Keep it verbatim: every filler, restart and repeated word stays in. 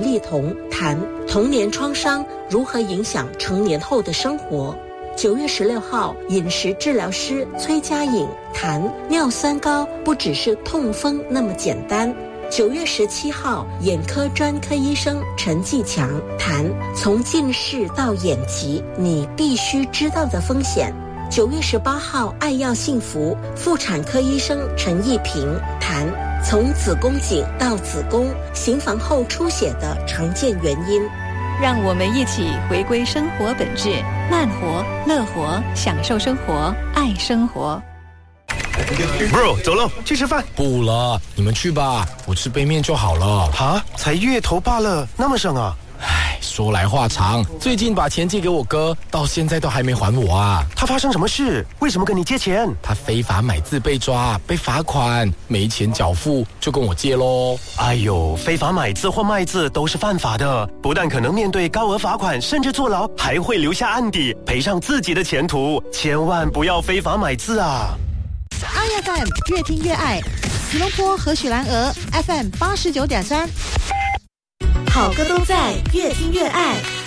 一同谈童年创伤如何影响成年后的生活。九月十六号，饮食治疗师崔佳颖谈尿酸高不只是痛风那么简单。九月十七号，眼科专科医生陈继强谈从近视到眼疾你必须知道的风险。九月十八号，爱要幸福妇产科医生陈义平谈从子宫颈到子宫行房后出血的常见原因。 让我们一起回归生活本质，慢活、乐活，享受生活，爱生活。 Bro， 走喽，去吃饭。 不了，你们去吧，我吃杯面就好了。 哈，才月头罢了，那么省啊？ 唉，说来话长，最近把钱借给我哥，到现在都还没还我啊。 他发生什么事？为什么跟你借钱？ 他非法买字被抓，被罚款，没钱缴付，就跟我借咯。 哎呦，非法买字或卖字都是犯法的，不但可能面对高额罚款，甚至坐牢，还会留下案底，赔上自己的前途。千万不要非法买字啊 ！I F M 越听越爱，吉隆坡和许兰鹅 F M 八十九点三。 好歌都在，越听越爱。